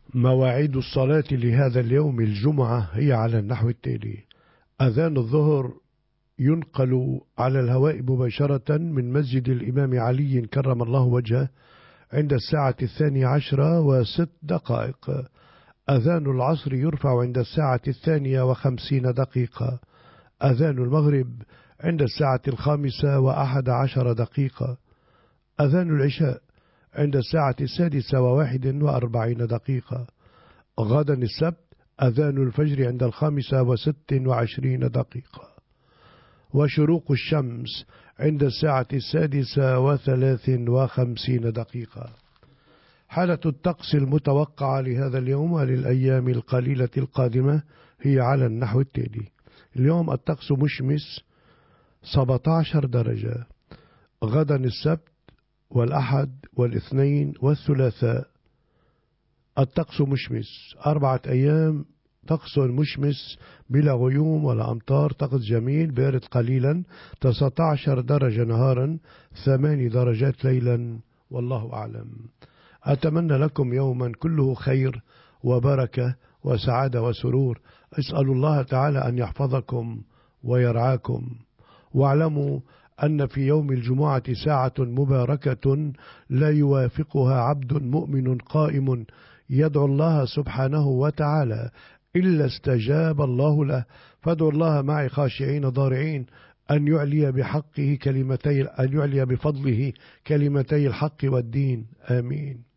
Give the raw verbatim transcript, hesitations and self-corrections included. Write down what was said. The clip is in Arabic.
مواعيد الصلاة لهذا اليوم الجمعة هي على النحو التالي: أذان الظهر ينقل على الهواء مباشرة من مسجد الإمام علي كرم الله وجهه عند الساعة الثانية عشرة وست دقائق. أذان العصر يرفع عند الساعة الثانية وخمسين دقيقة. أذان المغرب عند الساعة الخامسة وأحد عشر دقيقة. أذان العشاء عند الساعة السادسة وواحد وأربعين دقيقة. غدا السبت أذان الفجر عند الخامسة وست وعشرين دقيقة. وشروق الشمس عند الساعة السادسة وثلاث وخمسين دقيقة. حالة الطقس المتوقعة لهذا اليوم وللأيام القليلة القادمة هي على النحو التالي: اليوم الطقس مشمس سبعة عشر درجة. غدا السبت والأحد والاثنين والثلاثاء الطقس مشمس. أربعة أيام طقس مشمس بلا غيوم ولا أمطار، طقس جميل بارد قليلا، تسعة عشر درجة نهارا، ثماني درجات ليلا، والله أعلم. أتمنى لكم يوما كله خير وبركة وسعادة وسرور. أسأل الله تعالى أن يحفظكم ويرعاكم، واعلموا أن في يوم الجمعة ساعة مباركة لا يوافقها عبد مؤمن قائم يدعو الله سبحانه وتعالى إلا استجاب الله له. فادعوا الله معي خاشعين ضارعين أن يعلي بحقه كلمتي أن يعلي بفضله كلمتي الحق والدين. آمين.